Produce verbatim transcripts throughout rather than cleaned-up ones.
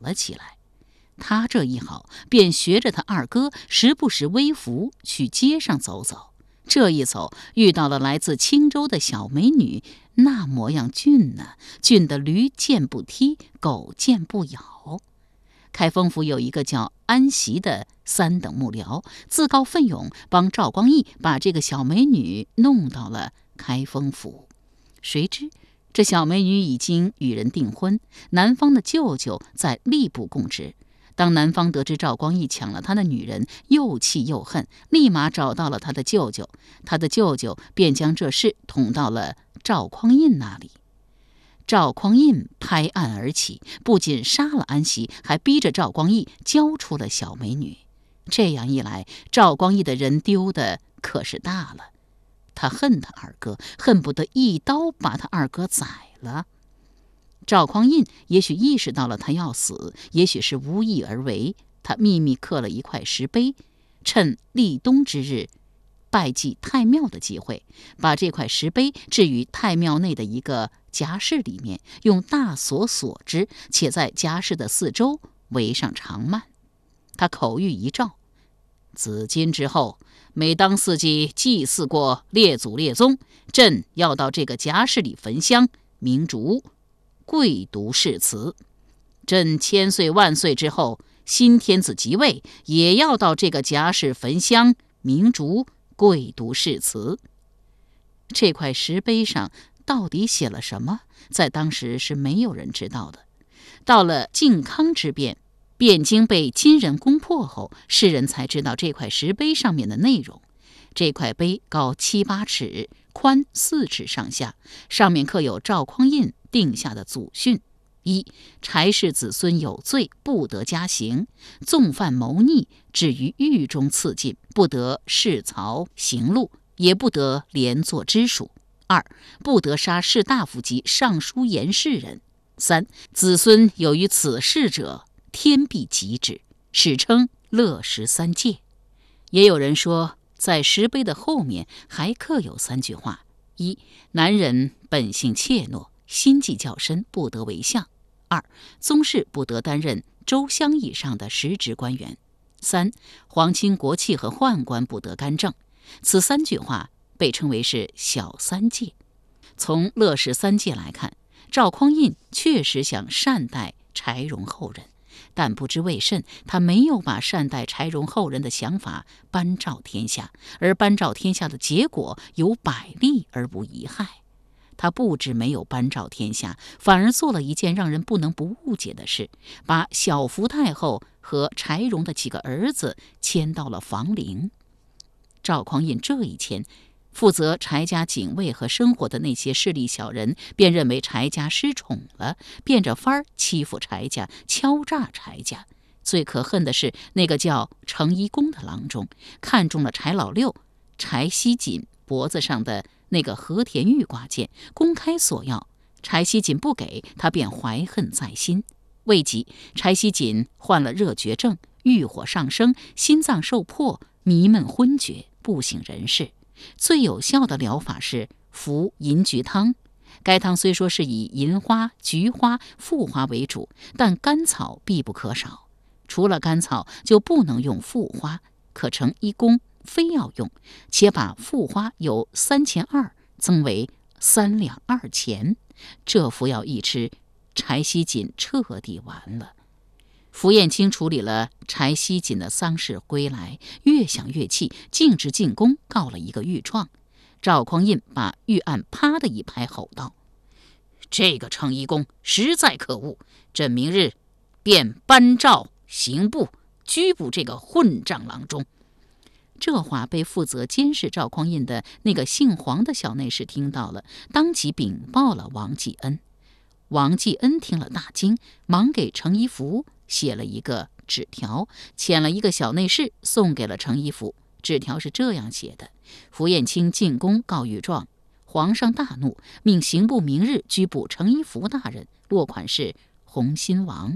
了起来。他这一好，便学着他二哥，时不时微服去街上走走。这一走，遇到了来自青州的小美女，那模样俊呢、啊，俊得驴见不踢，狗见不咬。开封府有一个叫安席的三等幕僚，自告奋勇帮赵光义把这个小美女弄到了开封府。谁知这小美女已经与人订婚，男方的舅舅在吏部供职。当男方得知赵光义抢了他的女人，又气又恨，立马找到了他的舅舅。他的舅舅便将这事捅到了赵匡胤那里。赵匡胤拍案而起，不仅杀了安席，还逼着赵光义交出了小美女。这样一来，赵光义的人丢的可是大了。他恨他二哥，恨不得一刀把他二哥宰了。赵匡胤也许意识到了他要死，也许是无意而为，他秘密刻了一块石碑，趁立冬之日拜祭太庙的机会，把这块石碑置于太庙内的一个夹室里面，用大锁锁之，且在夹室的四周围上长幔。他口谕一诏：自今之后，每当四季祭祀过列祖列宗，朕要到这个夹室里焚香鸣烛，跪读誓词。朕千岁万岁之后，新天子即位，也要到这个夹室焚香鸣烛，跪读誓词。这块石碑上到底写了什么，在当时是没有人知道的。到了靖康之变，汴京被金人攻破后，世人才知道这块石碑上面的内容。这块碑高七八尺，宽四尺上下，上面刻有赵匡胤定下的祖训：一、柴氏子孙有罪，不得加刑；纵犯谋逆，置于狱中赐禁，不得谥曹行禄，也不得连坐知属。二、不得杀士大夫及尚书言事人。三、子孙有于此事者，天必极止，史称乐石三戒。也有人说，在石碑的后面还刻有三句话：一、男人本性怯懦，心计较深，不得为相；二、宗室不得担任州乡以上的实职官员；三、皇亲国戚和宦官不得干政。此三句话被称为是小三戒。从乐石三戒来看，赵匡胤确实想善待柴荣后人，但不知为甚，他没有把善待柴荣后人的想法颁诏天下，而颁诏天下的结果有百利而无一害。他不止没有颁诏天下，反而做了一件让人不能不误解的事，把小福太后和柴荣的几个儿子迁到了房陵。赵匡胤这一迁，负责柴家警卫和生活的那些势利小人便认为柴家失宠了，变着法儿欺负柴家，敲诈柴家。最可恨的是，那个叫程一公的郎中看中了柴老六柴西锦脖子上的那个和田玉挂件，公开索要。柴西锦不给，他便怀恨在心。未几，柴西锦患了热绝症，欲火上升，心脏受迫，迷闷昏厥，不省人事。最有效的疗法是服银菊汤。该汤虽说是以银花、菊花、附花为主，但甘草必不可少。除了甘草，就不能用附花，可成一公非要用，且把附花由三钱二增为三两二钱。这服药一吃，柴西锦彻底完了。符彦卿处理了柴西锦的丧事归来，越想越气，径直进宫告了一个御状。赵匡胤把御案啪的一拍，吼道：这个程一公实在可恶，朕明日便颁诏刑部拘捕这个混账郎中。这话被负责监视赵匡胤的那个姓黄的小内侍听到了，当即禀报了王继恩。王继恩听了大惊，忙给程一福写了一个纸条，遣了一个小内侍送给了程一福。纸条是这样写的：符彦卿进宫告御状，皇上大怒，命刑部明日拘捕程一福大人，落款是红心王。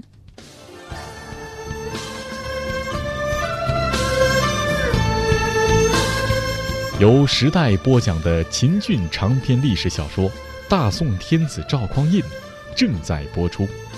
由时代播讲的秦俊长篇历史小说《大宋天子赵匡胤》正在播出。